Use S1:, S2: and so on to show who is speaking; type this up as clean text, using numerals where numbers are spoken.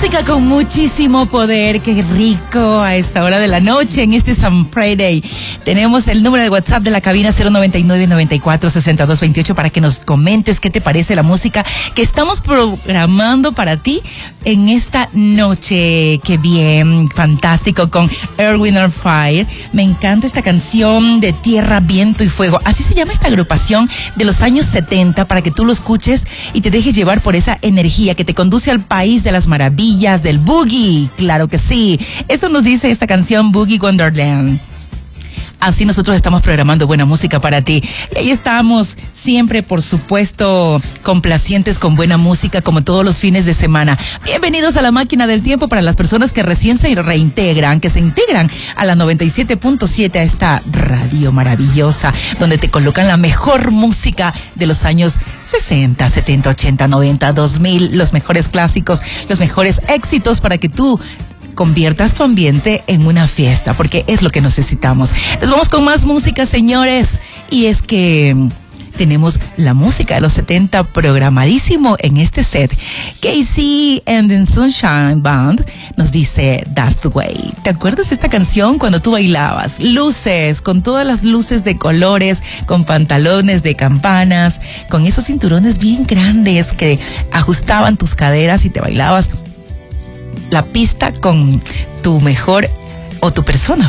S1: Música con muchísimo poder, qué rico a esta hora de la noche en este San Friday. Tenemos el número de WhatsApp de la cabina 099-94-6228 para que nos comentes qué te parece la música que estamos programando para ti en esta noche. Qué bien, fantástico, con Earth, Wind & Fire. Me encanta esta canción de Tierra, Viento y Fuego. Así se llama esta agrupación de los años 70 para que tú lo escuches y te dejes llevar por esa energía que te conduce al país de las maravillas del boogie. Claro que sí. Eso nos dice esta canción Boogie Wonderland. Así nosotros estamos programando buena música para ti. Y ahí estamos siempre, por supuesto, complacientes con buena música como todos los fines de semana. Bienvenidos a la máquina del tiempo para las personas que recién se reintegran, que se integran a la 97.7, a esta radio maravillosa, donde te colocan la mejor música de los años 60, 70, 80, 90, 2000, los mejores clásicos, los mejores éxitos para que tú conviertas tu ambiente en una fiesta, porque es lo que necesitamos. Nos vamos con más música, señores, y es que tenemos la música de los 70 programadísimo en este set. Casey and the Sunshine Band nos dice That's the Way. ¿Te acuerdas de esta canción cuando tú bailabas? Luces, con todas las luces de colores, con pantalones de campanas, con esos cinturones bien grandes que ajustaban tus caderas y te bailabas la pista con tu mejor o tu persona